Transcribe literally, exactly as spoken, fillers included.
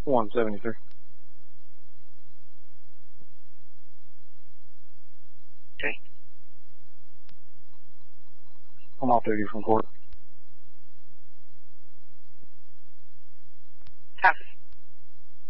one seventy-three. Okay. I'm off duty from court. Copy.